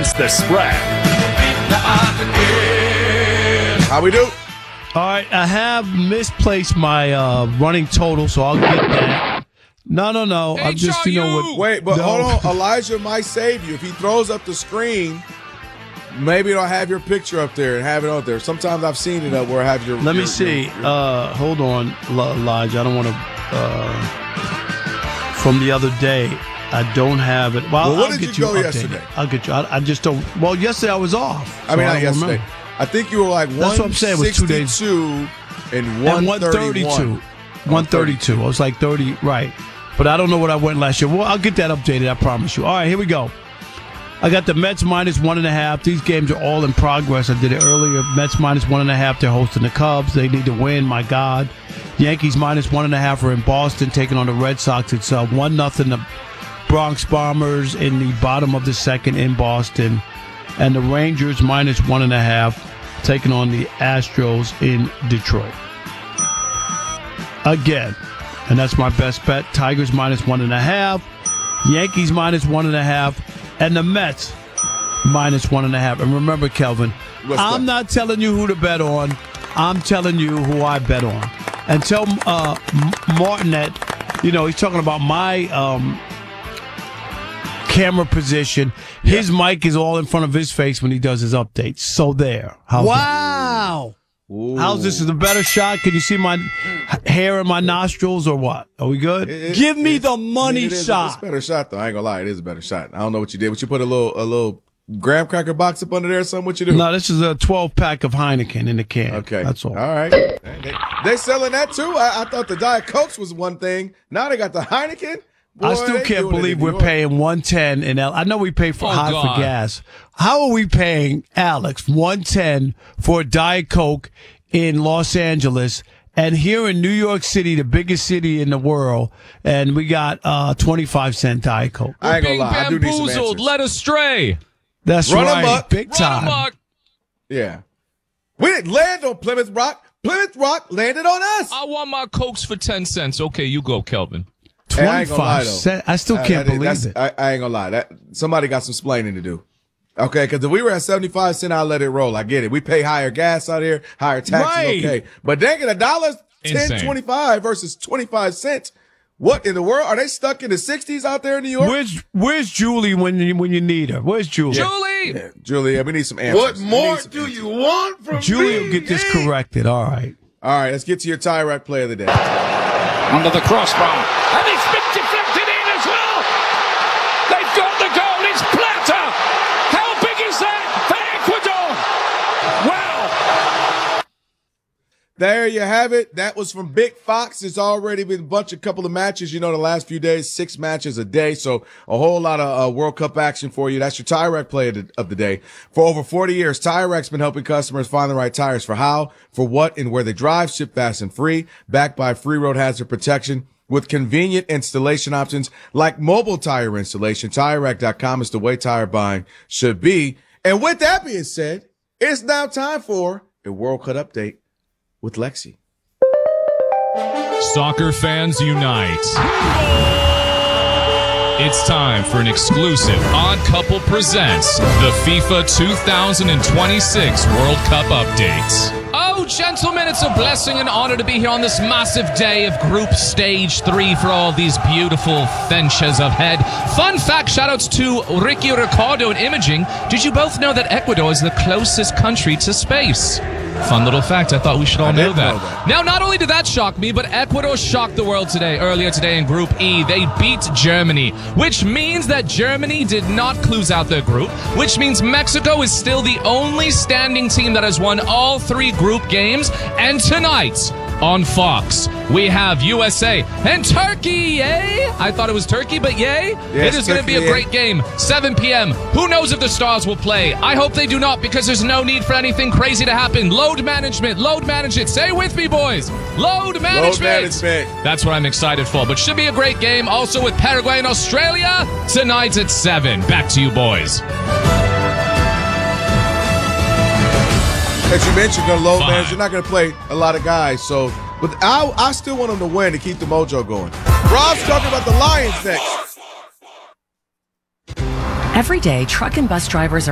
against the spread. How we do? All right, I have misplaced my running total, so I'll get that. No. I'm just, Wait, but hold on. Elijah might save you. If he throws up the screen, maybe it'll have your picture up there and have it out there. Sometimes I've seen it up where I have your... Let me see. Hold on, Elijah. I don't want to... from the other day, I don't have it. Well, what I'll did get you you go updated. yesterday? I'll get you. I just don't... Well, yesterday I was off. I mean, not yesterday. Remember. I think you were like That's what I'm saying, it was 2 days. 162 and 132. 132. I was like 30, right. But I don't know what I went last year. Well, I'll get that updated, I promise you. All right, here we go. I got the Mets minus 1.5. These games are all in progress. I did it earlier. Mets minus 1.5. They're hosting the Cubs. They need to win, my God. Yankees minus 1.5 are in Boston, taking on the Red Sox. It's 1-0 the Bronx Bombers in the bottom of the second in Boston. And the Rangers minus 1.5, taking on the Astros in Detroit. Again, and that's my best bet. Tigers minus 1.5, Yankees minus 1.5, and the Mets minus 1.5. And remember, Kelvin, I'm not telling you who to bet on. I'm telling you who I bet on. And tell Martin that, he's talking about my camera position. His mic is all in front of his face when he does his updates. So there. Wow. How's this? Is a better shot? Can you see my hair in my nostrils or what? Are we good? Give me the money shot. It's a better shot, though. I ain't gonna lie. It is a better shot. I don't know what you did. But you put a little graham cracker box up under there or something? What you do? No, this is a 12-pack of Heineken in the can. Okay. That's all. All right. They selling that, too? I thought the Diet Cokes was one thing. Now they got the Heineken? Boy, I still can't believe we're paying $110 in I know we pay for for gas. How are we paying, Alex, $110 for a Diet Coke in Los Angeles, and here in New York City, the biggest city in the world, and we got 25-cent Diet Coke? I ain't gonna lie. I do need some answers. Led astray. That's Run 'em right. up. Big time. Amok. Yeah. We didn't land on Plymouth Rock. Plymouth Rock landed on us. I want my Cokes for 10 cents. Okay, you go, Kelvin. Hey, I ain't gonna lie, though. 25 cents. I still can't believe it. I ain't gonna lie. Somebody got some splaining to do. Okay, because if we were at 75 cents, I'll let it roll. I get it. We pay higher gas out here, higher taxes. Right. Okay, but dang it, $1.10, Insane. 25 versus 25 cents. What in the world? Are they stuck in the 60s out there in New York? Where's Julie when you need her? Where's Julie? Julie! Yeah, Julie, we need some answers. What more do you want from Julie me? will get this corrected. All right. All right, let's get to your tie rack play of the day. Under the crossbar. And it's been deflected in as well. They've got the goal. It's Plata. How big is that for Ecuador? Wow. There you have it. That was from Big Fox. It's already been a couple of matches, the last few days, 6 matches a day. So a whole lot of World Cup action for you. That's your Tire Rack play of the day. For over 40 years, Tire Rack's been helping customers find the right tires for how, for what, and where they drive, ship fast and free, backed by free road hazard protection with convenient installation options like mobile tire installation. TireRack.com is the way tire buying should be. And with that being said, it's now time for a World Cup update with Lexi. Soccer fans unite. It's time for an exclusive Odd Couple Presents the FIFA 2026 World Cup update. Oh, gentlemen, it's a blessing and honor to be here on this massive day of Group Stage 3 for all these beautiful ventures ahead. Fun fact, shoutouts to Ricky Ricardo and Imaging. Did you both know that Ecuador is the closest country to space? Fun little fact. I thought we should all know that. Now, not only did that shock me, but Ecuador shocked the world earlier today in Group E. They beat Germany, which means that Germany did not close out their group, which means Mexico is still the only standing team that has won all 3 group games. And tonight on Fox, we have USA and Turkey, yay? I thought it was Turkey, but yay? Yes, it is going to be a great game. 7 p.m. Who knows if the Stars will play? I hope they do not, because there's no need for anything crazy to happen. Load management. Say it with me, boys. Load management. That's what I'm excited for, but should be a great game. Also with Paraguay and Australia tonight at 7. Back to you, boys. As you mentioned, the load managers, you're not going to play a lot of guys, but I still want them to win to keep the mojo going. Rob's talking about the Lions next. Every day, truck and bus drivers are